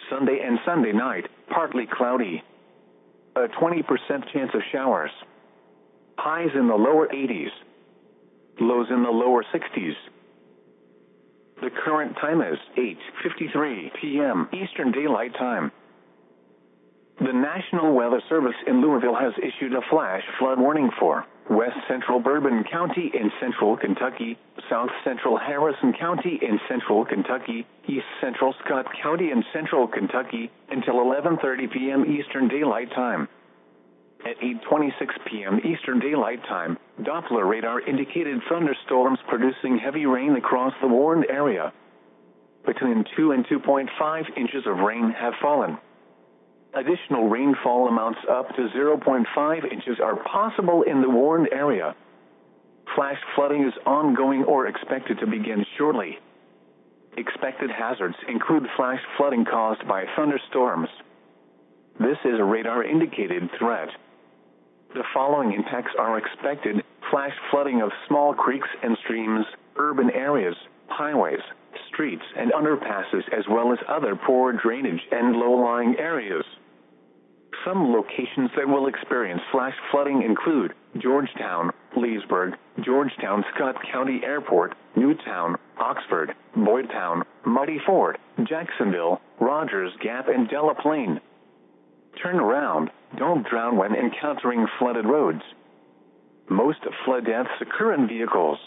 Sunday and Sunday night, partly cloudy. A 20% chance of showers. Highs in the lower 80s. Lows in the lower 60s. The current time is 8:53 p.m. Eastern Daylight Time. The National Weather Service in Louisville has issued a flash flood warning for West Central Bourbon County in central Kentucky, South Central Harrison County in central Kentucky, East Central Scott County in central Kentucky, until 11:30 p.m. Eastern Daylight Time. At 8:26 p.m. Eastern Daylight Time, Doppler radar indicated thunderstorms producing heavy rain across the warned area. Between 2 and 2.5 inches of rain have fallen. Additional rainfall amounts up to 0.5 inches are possible in the warned area. Flash flooding is ongoing or expected to begin shortly. Expected hazards include flash flooding caused by thunderstorms. This is a radar-indicated threat. The following impacts are expected: flash flooding of small creeks and streams, urban areas, highways, streets and underpasses, as well as other poor drainage and low-lying areas. Some locations that will experience flash flooding include Georgetown, Leesburg, Georgetown Scott County Airport, Newtown, Oxford, Boydtown, Muddy Ford, Jacksonville, Rogers Gap and Della Plain. Turn around, don't drown when encountering flooded roads. Most flood deaths occur in vehicles.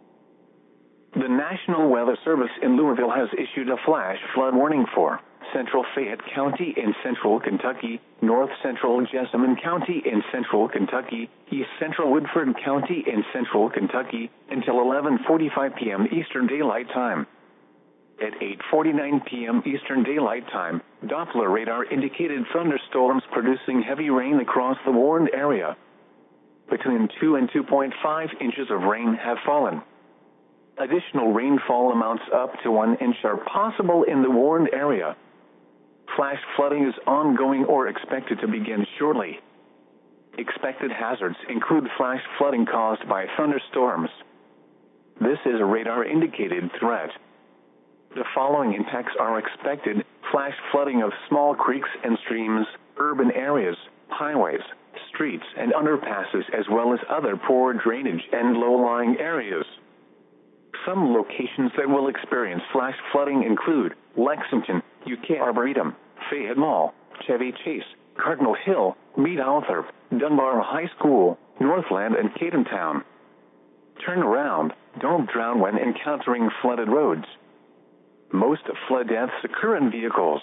The National Weather Service in Louisville has issued a flash flood warning for Central Fayette County in central Kentucky, North Central Jessamine County in central Kentucky, East Central Woodford County in central Kentucky, until 11:45 p.m. Eastern Daylight Time. At 8:49 p.m. Eastern Daylight Time, Doppler radar indicated thunderstorms producing heavy rain across the warned area. Between 2 and 2.5 inches of rain have fallen. Additional rainfall amounts up to 1 inch are possible in the warned area. Flash flooding is ongoing or expected to begin shortly. Expected hazards include flash flooding caused by thunderstorms. This is a radar-indicated threat. The following impacts are expected: flash flooding of small creeks and streams, urban areas, highways, streets and underpasses, as well as other poor drainage and low-lying areas. Some locations that will experience flash flooding include Lexington, UK Arboretum, Fayette Mall, Chevy Chase, Cardinal Hill, Mead Althorp, Dunbar High School, Northland and Cadentown. Turn around, don't drown when encountering flooded roads. Most flood deaths occur in vehicles.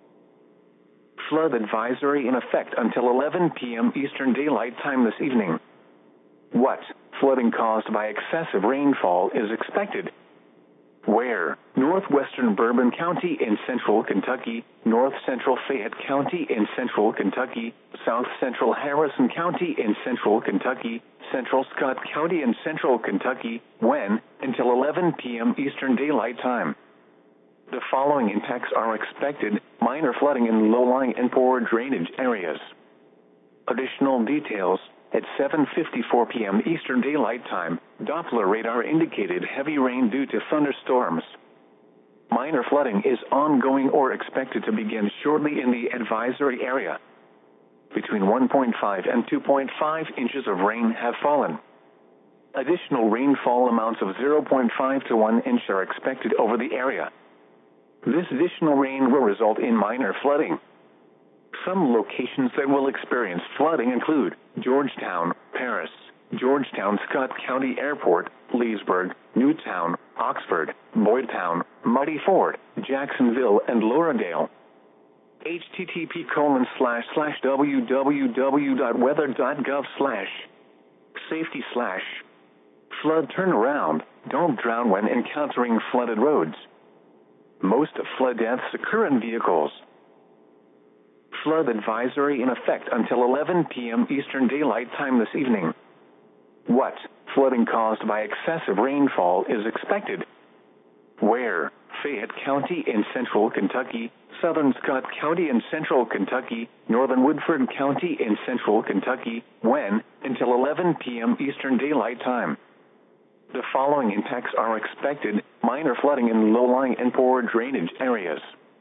Flood advisory in effect until 11 p.m. Eastern Daylight Time this evening. What flooding caused by excessive rainfall is expected? Where? Northwestern Bourbon County in central Kentucky, North Central Fayette County in central Kentucky, South Central Harrison County in central Kentucky, Central Scott County in central Kentucky. When? Until 11 p.m. Eastern Daylight Time. The following impacts are expected: minor flooding in low-lying and poor drainage areas. Additional details: at 7:54 p.m. Eastern Daylight Time, Doppler radar indicated heavy rain due to thunderstorms. Minor flooding is ongoing or expected to begin shortly in the advisory area. Between 1.5 and 2.5 inches of rain have fallen. Additional rainfall amounts of 0.5 to 1 inch are expected over the area. This additional rain will result in minor flooding. Some locations that will experience flooding include Georgetown, Paris, Georgetown Scott County Airport, Leesburg, Newtown, Oxford, Boydtown, Muddy Ford, Jacksonville and Lauradale. http://www.weather.gov/safety/flood turnaround, don't drown when encountering flooded roads. Most flood deaths occur in vehicles. Flood advisory in effect until 11 p.m. Eastern Daylight Time this evening. What flooding caused by excessive rainfall is expected? Where? Fayette County in central Kentucky, Southern Scott County in central Kentucky, Northern Woodford County in central Kentucky. When? Until 11 p.m. Eastern Daylight Time. The following impacts are expected: minor flooding in low-lying and poor drainage areas.